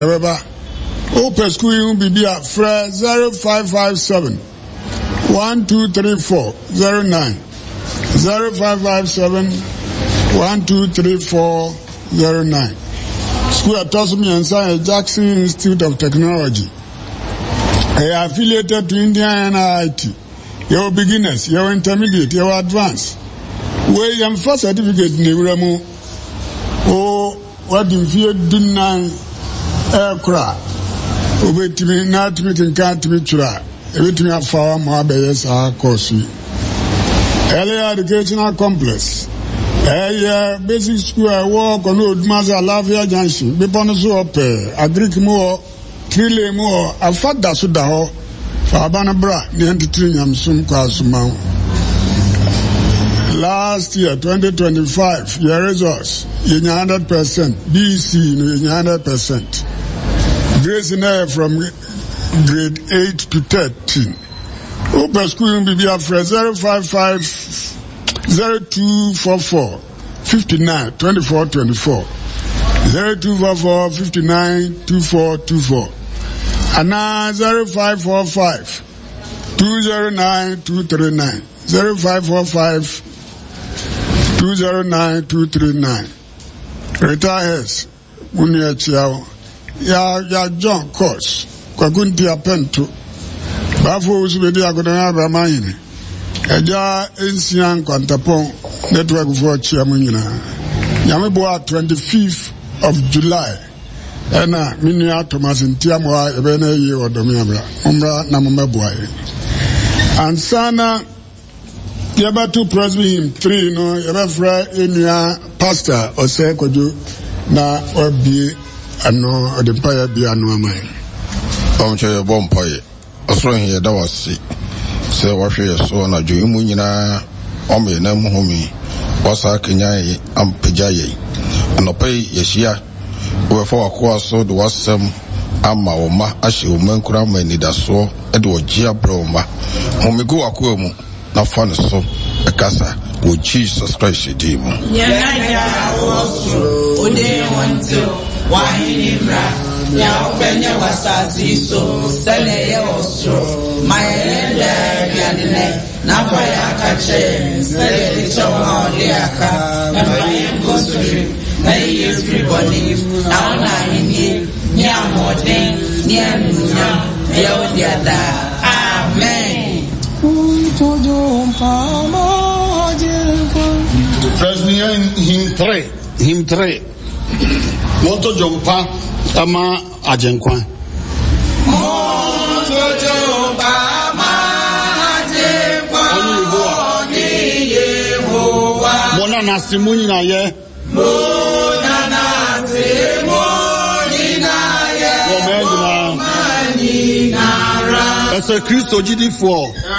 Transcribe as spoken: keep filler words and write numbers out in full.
Rebeba. Open school you be be at Fred zero five five seven one two three four zero nine zero five five seven one two three four zero nine. School at Tosumi and Science Jackson Institute of Technology. They are affiliated to India and I T. Your beginners, your intermediate, your advanced. Where you first certificate in Uramu. Oh, what in fear do nine aircraft. Obetimi not meeting can't be tra. Everything I found my base are course. Early educational complex. Eh, basic school I walk on Old Maza Lavia Junction. Beponoso up, Agric more, Trile more, a fat dasudaho, Fabana Bra, Niantitrium Sum Kasumau. Last year, twenty twenty-five, your results, in one hundred percent, B C in one hundred percent. Grace in air from grade eight to thirteen. Open school will be up for zero five five zero two four four five nine two four two four zero two four four five nine two four two four and now zero five four five two zero nine two three nine zero five four five two zero nine two three nine. Retires Munia Chiao ya ya John course kwa kunti ya pento bafo usubedi akodana abramayini eja ensian kwantapon network for chiamunyina nyamebo twenty-fifth of July ena minia Thomas Ntiamwa ebe na yi odomi abra umra na mmeboaye ansana yaba to presby him three no yaba fra enua pastor ose kojo na obi ano odempaya bi ano amai omche bompaye osoro he da wasi se wahwe so na jo imu nyina ome na muhumi wasa kenyaye ampejaye anopai yeshia wefo akwa so do wasem ama oma ahye omankura manidaso e de ogia broma homigo akwa mu na fa ne so ekasa wo Jesus Christ dim ya ya osoro ode wanto wahinibra ya openya wasasi so sele ye osoro mayele bianene na fa ya kache sele choma oliaka na fa ngosori na everybody na ona ni nya modern nya nya ya odiada amen. President him three him three Moto Jompa ama ajenkwa Moto Jompa ama ajenkwa Oni Yehowa Mona nasimuni na ye Mona nasimuni na ye Omegna Omani nara Ese Kristo jidi fo